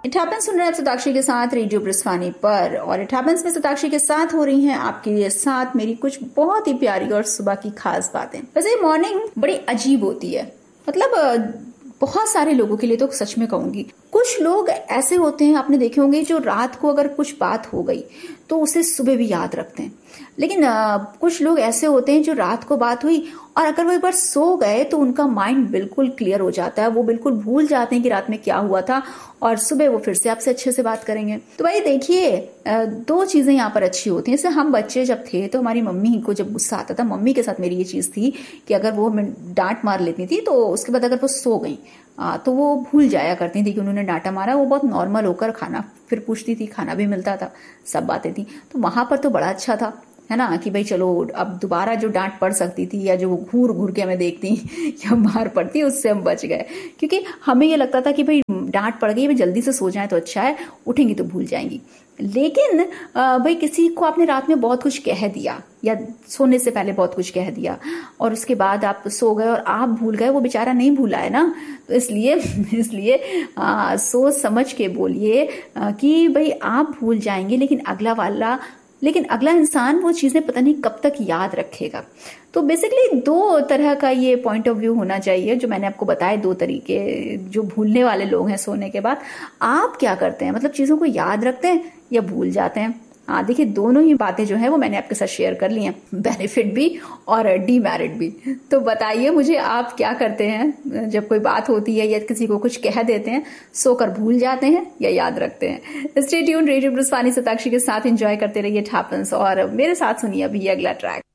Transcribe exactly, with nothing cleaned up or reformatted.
It happens सुन रहे हैं आप सताक्षी के साथ रेडियो ब्रिस्वानी पर, और इट हैपेंस में सताक्षी के साथ हो रही हैं आपके साथ मेरी कुछ बहुत ही प्यारी और सुबह की खास बातें। वैसे मॉर्निंग बड़ी अजीब होती है, मतलब बहुत सारे लोगों के लिए तो सच में कहूंगी। कुछ लोग ऐसे होते हैं, आपने देखे होंगे, जो रात को अगर कुछ बात हो गई तो उसे सुबह भी याद रखते हैं। लेकिन आ, कुछ लोग ऐसे होते हैं जो रात को बात हुई और अगर वो एक बार सो गए तो उनका माइंड बिल्कुल क्लियर हो जाता है, वो बिल्कुल भूल जाते हैं कि रात में क्या हुआ था और सुबह वो फिर से आपसे अच्छे से बात करेंगे। तो भाई देखिए, दो चीजें यहाँ पर अच्छी होती हैं। जैसे हम बच्चे जब थे तो हमारी मम्मी को जब गुस्सा आता था, मम्मी के साथ मेरी ये चीज थी कि अगर वो डांट मार लेती थी तो उसके बाद अगर वो सो गई आ, तो वो भूल जाया करती थी कि उन्होंने डांटा मारा। वो बहुत नॉर्मल होकर खाना फिर पूछती थी, खाना भी मिलता था, सब बातें थी। तो वहां पर तो बड़ा अच्छा था, है ना, कि भाई चलो अब दोबारा जो डांट पड़ सकती थी या जो वो घूर घूर के हमें देखती या मार पड़ती, उससे हम बच गए। क्योंकि हमें ये लगता था कि भाई डांट पड़ गई, भाई जल्दी से सो जाए तो अच्छा है, उठेंगी तो भूल जाएंगी। लेकिन भाई किसी को आपने रात में बहुत कुछ कह दिया या सोने से पहले बहुत कुछ कह दिया और उसके बाद आप सो गए और आप भूल गए, वो बेचारा नहीं भूला है ना। तो इसलिए इसलिए आ, सोच समझ के बोलिए कि भाई आप भूल जाएंगे लेकिन अगला वाला लेकिन अगला इंसान वो चीजें पता नहीं कब तक याद रखेगा। तो बेसिकली दो तरह का ये पॉइंट ऑफ व्यू होना चाहिए जो मैंने आपको बताए, दो तरीके। जो भूलने वाले लोग हैं सोने के बाद, आप क्या करते हैं, मतलब चीजों को याद रखते हैं या भूल जाते हैं? हाँ देखिए, दोनों ही बातें जो है वो मैंने आपके साथ शेयर कर ली हैं, बेनिफिट भी और डीमेरिट भी। तो बताइए मुझे, आप क्या करते हैं जब कोई बात होती है या किसी को कुछ कह देते हैं, सोकर भूल जाते हैं या याद रखते हैं? स्टे ट्यून्ड, रेडियो ब्रिस्वानी सताक्षी के साथ एंजॉय करते रहिए इट हैपेंस, और मेरे साथ सुनिए अभी अगला ट्रैक।